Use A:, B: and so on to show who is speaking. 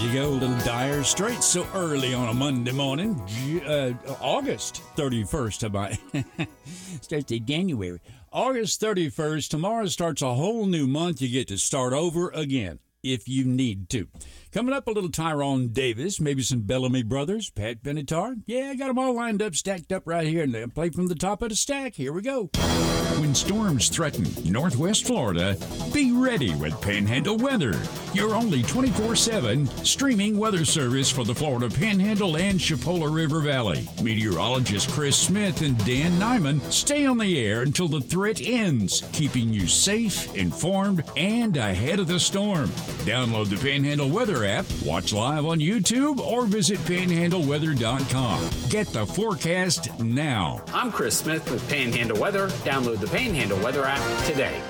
A: you go, little Dire Straits so early on a Monday morning. August 31st, starts in January. August 31st, tomorrow starts a whole new month. You get to start over again if you need to. Coming up, a little Tyrone Davis, maybe some Bellamy Brothers, Pat Benatar. Yeah, I got them all lined up, stacked up right here, and they'll play from the top of the stack. Here we go.
B: When storms threaten Northwest Florida, be ready with Panhandle Weather, your only 24/7 streaming weather service for the Florida Panhandle and Chipola River Valley. Meteorologist Chris Smith and Dan Nyman stay on the air until the threat ends, keeping you safe, informed, and ahead of the storm. Download the Panhandle Weather app, watch live on YouTube, or visit panhandleweather.com. Get the forecast now.
C: I'm Chris Smith with Panhandle Weather. Download the Panhandle Weather app today.